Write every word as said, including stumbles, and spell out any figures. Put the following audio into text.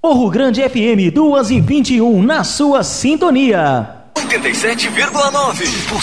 Morro Grande F M duas e vinte e um na sua sintonia. oitenta e sete vírgula nove. O